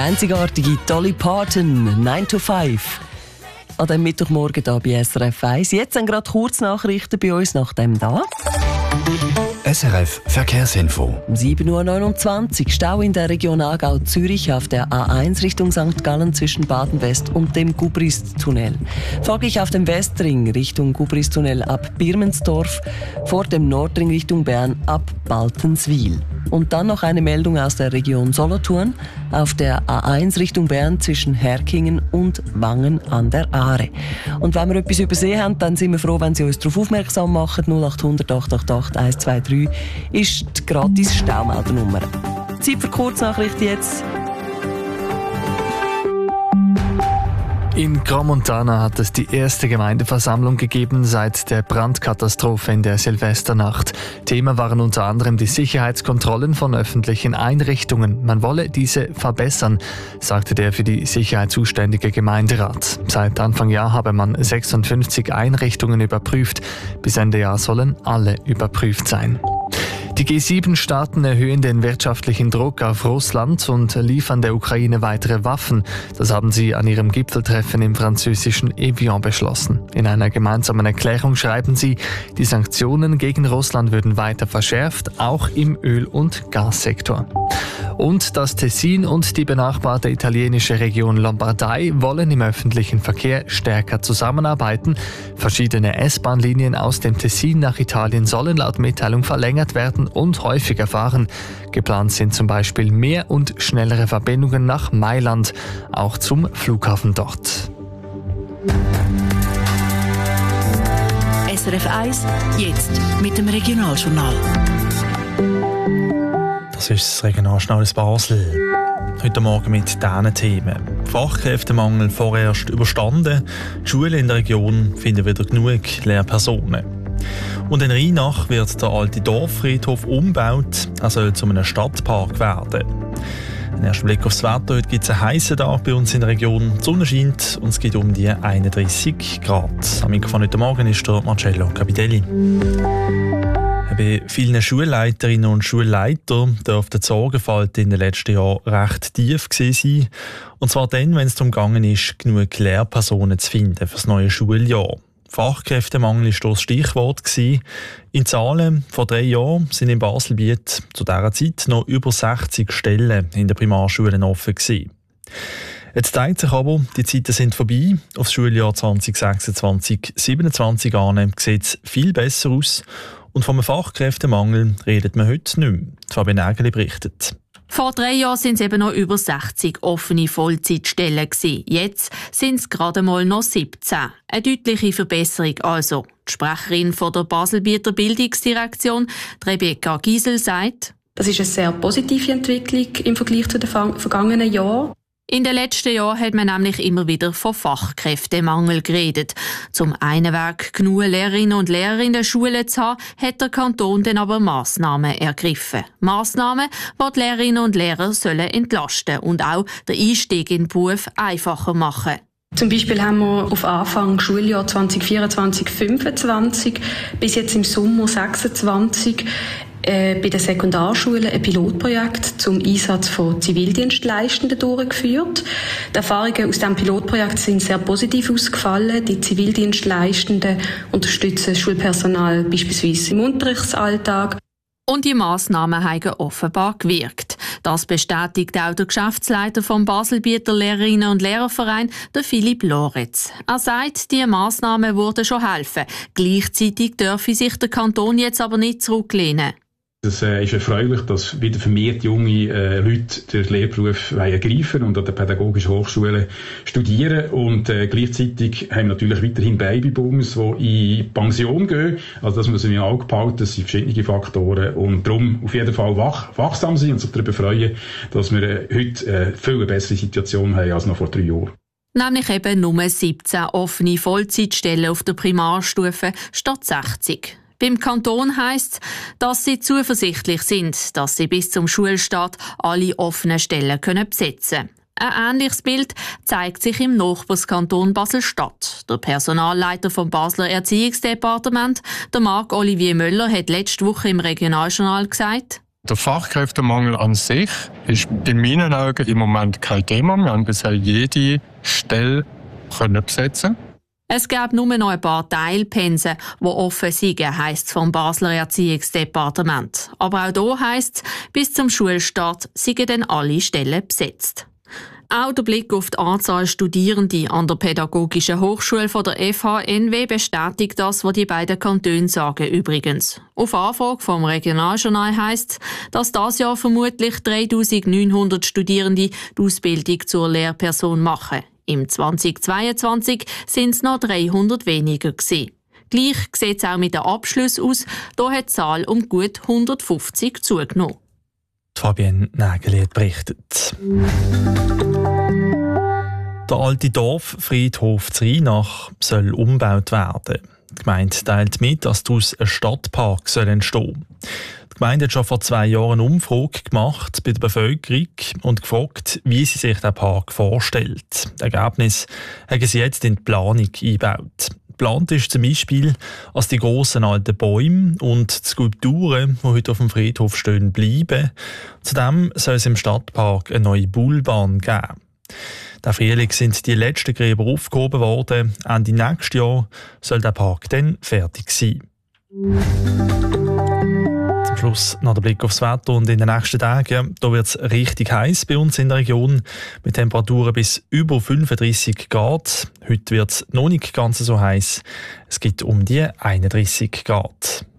Einzigartige Dolly Parton, 9 to 5. An diesem Mittwochmorgen hier bei SRF 1. Jetzt sind gerade Kurznachrichten bei uns nach dem da. SRF Verkehrsinfo. Um 7.29 Uhr Stau in der Region Aargau-Zürich auf der A1 Richtung St. Gallen zwischen Baden-West und dem Gubrist-Tunnel. Folglich auf dem Westring Richtung Gubrist-Tunnel ab Birmensdorf, vor dem Nordring Richtung Bern ab Baltenswil. Und dann noch eine Meldung aus der Region Solothurn auf der A1 Richtung Bern zwischen Herkingen und Wangen an der Aare. Und wenn wir etwas übersehen haben, dann sind wir froh, wenn Sie uns darauf aufmerksam machen. 0800 888 123 ist die gratis Staumeldernummer. Zeit für Kurznachrichten jetzt. In Gromontana hat es die erste Gemeindeversammlung gegeben seit der Brandkatastrophe in der Silvesternacht. Thema waren unter anderem die Sicherheitskontrollen von öffentlichen Einrichtungen. Man wolle diese verbessern, sagte der für die Sicherheit zuständige Gemeinderat. Seit Anfang Jahr habe man 56 Einrichtungen überprüft. Bis Ende Jahr sollen alle überprüft sein. Die G7-Staaten erhöhen den wirtschaftlichen Druck auf Russland und liefern der Ukraine weitere Waffen. Das haben sie an ihrem Gipfeltreffen im französischen Evian beschlossen. In einer gemeinsamen Erklärung schreiben sie, die Sanktionen gegen Russland würden weiter verschärft, auch im Öl- und Gassektor. Und das Tessin und die benachbarte italienische Region Lombardei wollen im öffentlichen Verkehr stärker zusammenarbeiten. Verschiedene S-Bahn-Linien aus dem Tessin nach Italien sollen laut Mitteilung verlängert werden und häufiger fahren. Geplant sind zum Beispiel mehr und schnellere Verbindungen nach Mailand, auch zum Flughafen dort. SRF 1, jetzt mit dem Regionaljournal. Das ist das Regionaljournal aus Basel. Heute Morgen mit diesen Themen. Fachkräftemangel vorerst überstanden. Die Schulen in der Region finden wieder genug Lehrpersonen. Und in Rheinach wird der alte Dorffriedhof umgebaut. Er soll zu einem Stadtpark werden. Ein erster Blick aufs Wetter. Heute gibt es einen heissen Tag bei uns in der Region. Die Sonne scheint und es geht um die 31 Grad. Am Mikrofon heute Morgen ist der Marcello Capitelli. Bei vielen Schulleiterinnen und Schulleitern dürfte die Sorgenfalt in den letzten Jahren recht tief gewesen sein. Und zwar dann, wenn es darum gegangen ist, genug Lehrpersonen zu finden für das neue Schuljahr. Fachkräftemangel war das Stichwort gewesen. In Zahlen vor 3 Jahren sind in Baselbiet zu dieser Zeit noch über 60 Stellen in den Primarschulen offen gewesen. Jetzt zeigt sich aber, die Zeiten sind vorbei. Auf das Schuljahr 2026/27 an sieht es viel besser aus. Und vom Fachkräftemangel redet man heute nicht mehr. Fabienne Nägeli berichtet. Vor 3 Jahren sind es eben noch über 60 offene Vollzeitstellen gewesen. Jetzt sind es gerade mal noch 17. Eine deutliche Verbesserung also. Die Sprecherin von der Baselbieter Bildungsdirektion, Rebecca Giesel, sagt: Das ist eine sehr positive Entwicklung im Vergleich zu den vergangenen Jahren. In den letzten Jahren hat man nämlich immer wieder von Fachkräftemangel geredet. Zum einen Weg genug Lehrerinnen und Lehrer in den Schulen zu haben, hat der Kanton dann aber Massnahmen ergriffen. Massnahmen, die die Lehrerinnen und Lehrer sollen entlasten und auch den Einstieg in den Beruf einfacher machen. Zum Beispiel haben wir auf Anfang Schuljahr 2024/25 bis jetzt im Sommer 26 bei den Sekundarschulen ein Pilotprojekt zum Einsatz von Zivildienstleistenden durchgeführt. Die Erfahrungen aus diesem Pilotprojekt sind sehr positiv ausgefallen. Die Zivildienstleistenden unterstützen das Schulpersonal beispielsweise im Unterrichtsalltag. Und die Massnahmen haben offenbar gewirkt. Das bestätigt auch der Geschäftsleiter vom Baselbieter Lehrerinnen- und Lehrerverein, der Philipp Loretz. Er sagt, die Massnahmen würden schon helfen. Gleichzeitig dürfe sich der Kanton jetzt aber nicht zurücklehnen. Es ist erfreulich, dass wieder vermehrt junge Leute den Lehrberuf ergreifen und an der Pädagogischen Hochschule studieren. Und gleichzeitig haben wir natürlich weiterhin Babybooms, die in Pension gehen. Also das muss man im Auge behalten. Das sind verschiedene Faktoren. Und darum auf jeden Fall wachsam sein und sich darüber freuen, dass wir heute eine viel bessere Situation haben als noch vor 3 Jahren. Nämlich eben nur 17 offene Vollzeitstellen auf der Primarstufe statt 60. Beim Kanton heisst es, dass sie zuversichtlich sind, dass sie bis zum Schulstart alle offenen Stellen besetzen können. Ein ähnliches Bild zeigt sich im Nachbarskanton Basel-Stadt. Der Personalleiter vom Basler Erziehungsdepartement, der Marc-Olivier Möller, hat letzte Woche im Regionaljournal gesagt: Der Fachkräftemangel an sich ist in meinen Augen im Moment kein Thema. Wir haben bisher jede Stelle besetzen. Es gäbe nur noch ein paar Teilpensen, die offen sind, heisst es vom Basler Erziehungsdepartement. Aber auch hier heisst es, bis zum Schulstart seien dann alle Stellen besetzt. Auch der Blick auf die Anzahl Studierende an der Pädagogischen Hochschule von der FHNW bestätigt das, was die beiden Kantone sagen übrigens. Auf Anfrage vom Regionaljournal heisst es, dass dieses Jahr vermutlich 3'900 Studierende die Ausbildung zur Lehrperson machen. Im 2022 sind es noch 300 weniger gewesen. Gleich sieht es auch mit den Abschlüssen aus. Hier hat die Zahl um gut 150 zugenommen. Fabienne Nägeli berichtet. Der alte Dorffriedhof zu Rheinach soll umgebaut werden. Die Gemeinde teilt mit, dass daraus ein Stadtpark entstehen soll. Die Gemeinde hat schon vor 2 Jahren eine Umfrage gemacht bei der Bevölkerung und gefragt, wie sie sich den Park vorstellt. Das Ergebnis haben sie jetzt in die Planung eingebaut. Geplant ist zum Beispiel, dass die grossen alten Bäume und die Skulpturen, die heute auf dem Friedhof stehen, bleiben. Zudem soll es im Stadtpark eine neue Bullbahn geben. Der Frühling sind die letzten Gräber aufgehoben worden. Ende nächstes Jahr soll der Park dann fertig sein. Zum Schluss noch der Blick aufs Wetter und in den nächsten Tagen wird es richtig heiß bei uns in der Region mit Temperaturen bis über 35 Grad. Heute wird es noch nicht ganz so heiß. Es gibt um die 31 Grad.